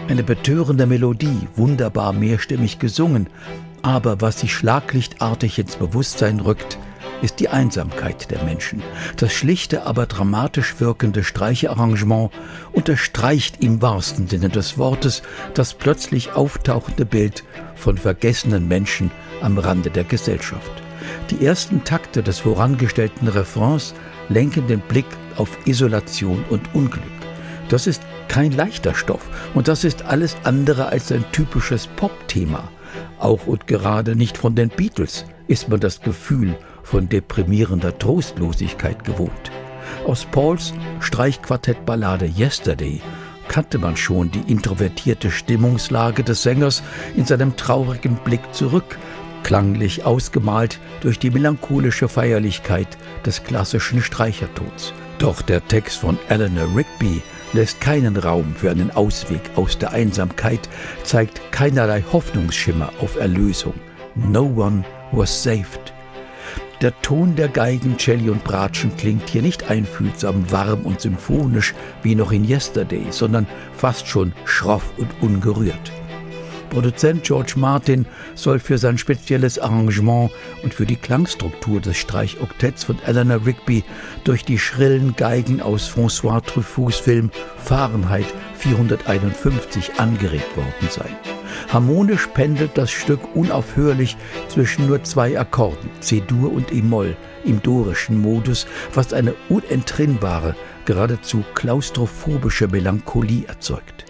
Eine betörende Melodie, wunderbar mehrstimmig gesungen, aber was sich schlaglichtartig ins Bewusstsein rückt, ist die Einsamkeit der Menschen. Das schlichte, aber dramatisch wirkende Streicherarrangement unterstreicht im wahrsten Sinne des Wortes das plötzlich auftauchende Bild von vergessenen Menschen am Rande der Gesellschaft. Die ersten Takte des vorangestellten Refrains lenken den Blick auf Isolation und Unglück. Das ist kein leichter Stoff und das ist alles andere als ein typisches Pop-Thema. Auch und gerade nicht von den Beatles ist man das Gefühl von deprimierender Trostlosigkeit gewohnt. Aus Pauls Streichquartettballade Yesterday kannte man schon die introvertierte Stimmungslage des Sängers in seinem traurigen Blick zurück, klanglich ausgemalt durch die melancholische Feierlichkeit des klassischen Streichertons. Doch der Text von Eleanor Rigby lässt keinen Raum für einen Ausweg aus der Einsamkeit, zeigt keinerlei Hoffnungsschimmer auf Erlösung. No one was saved. Der Ton der Geigen, Celli und Bratschen klingt hier nicht einfühlsam, warm und symphonisch wie noch in Yesterday, sondern fast schon schroff und ungerührt. Produzent George Martin soll für sein spezielles Arrangement und für die Klangstruktur des Streichoktetts von Eleanor Rigby durch die schrillen Geigen aus François Truffauts Film Fahrenheit 451 angeregt worden sein. Harmonisch pendelt das Stück unaufhörlich zwischen nur zwei Akkorden, C-Dur und E-Moll, im dorischen Modus, was eine unentrinnbare, geradezu klaustrophobische Melancholie erzeugt.